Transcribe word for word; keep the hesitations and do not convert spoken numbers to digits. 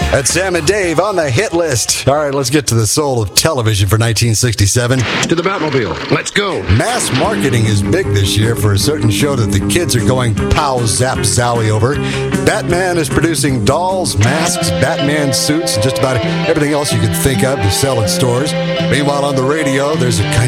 That's Sam and Dave on the hit list. All right, let's get to the soul of television for nineteen sixty-seven. To the Batmobile. Let's go. Mass marketing is big this year for a certain show that the kids are going pow, zap, zowie over. Batman is producing dolls, masks, Batman suits, and just about everything else you could think of to sell in stores. Meanwhile, on the radio, there's a kind